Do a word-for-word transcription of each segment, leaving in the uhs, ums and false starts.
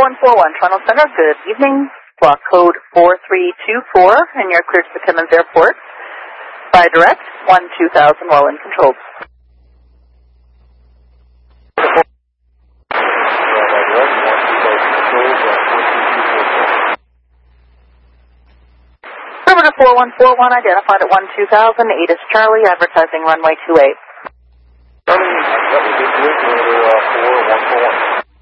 one four one, Toronto Center, good evening. Block code four three two four, and you're cleared to Timmins Airport. By direct, one two thousand while in control. Perimeter four one four one, identified at one two thousand, eight is Charlie, advertising runway two eight. Charlie, that was it, perimeter uh, four one four one.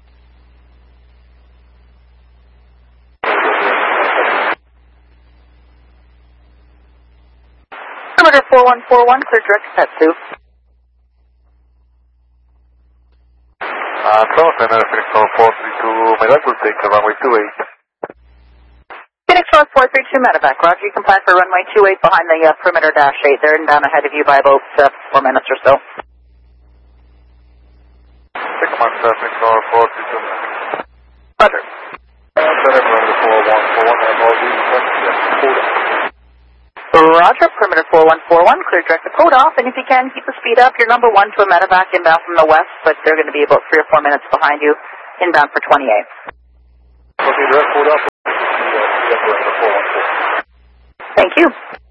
Perimeter four one four one, clear direct to Petsu. Uh, Toronto Center, Phoenix North four three two, Medak will take uh, runway two eight. Phoenix North four three two, Medevac, roger, you can plan for runway two eight behind the uh, perimeter dash eight there and down ahead of you by about uh, four minutes or so. Take command, uh, Phoenix North four three two. Roger. Uh, Center, perimeter four one four one, and all these ones, yes, hold on. Roger, perimeter four one four one, clear direct to code off, and if you can, keep the speed up. You're number one to a medevac inbound from the west, but they're going to be about three or four minutes behind you, inbound for twenty-eight. Okay, direct code off. Thank you.